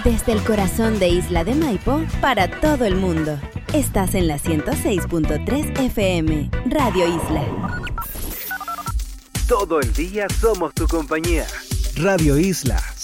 Desde el corazón de Isla de Maipo, para todo el mundo. Estás en la 106.3 FM, Radio Isla. Todo el día somos tu compañía. Radio Isla